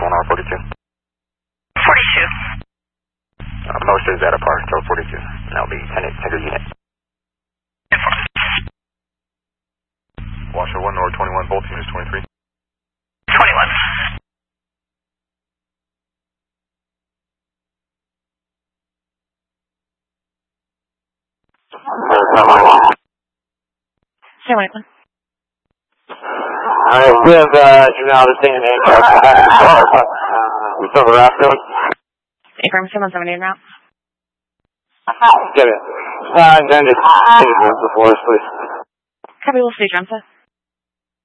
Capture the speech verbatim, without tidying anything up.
one R forty-two. forty-two. Uh, most is at a par, so forty-two. And that'll be ten unit. Washoe one, North twenty-one, both units twenty-three. twenty-one. Say Lakeland. I live, uh, you know, the same name. We still the raft going? Affirm, seven seventy-eight route. Get it. Uh, and then just change the forest, please. Copy, we'll see, Ramsa.